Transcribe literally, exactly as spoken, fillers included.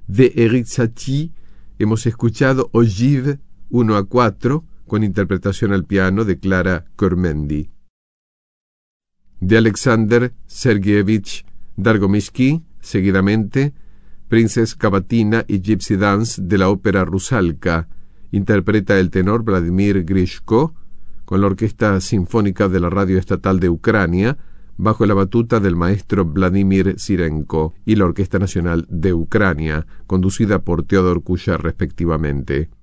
De Erik Satie hemos escuchado Ogive uno a cuatro, con interpretación al piano de Clara Kormendy. De Alexander Sergeyevich Dargomishky, seguidamente, Princess Cavatina y Gypsy Dance de la ópera Rusalka, interpreta el tenor Vladimir Grishko, con la Orquesta Sinfónica de la Radio Estatal de Ucrania, bajo la batuta del maestro Vladimir Sirenko, y la Orquesta Nacional de Ucrania, conducida por Teodor Kuchar respectivamente.